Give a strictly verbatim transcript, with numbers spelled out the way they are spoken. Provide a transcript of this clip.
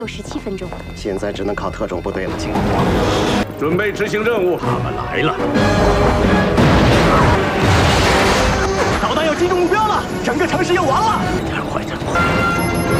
有十七分钟， 现在只能靠特种部队了，警官。 准备执行任务，他们来了。 导弹要击中目标了，整个城市要完了！ 快点，快点，快！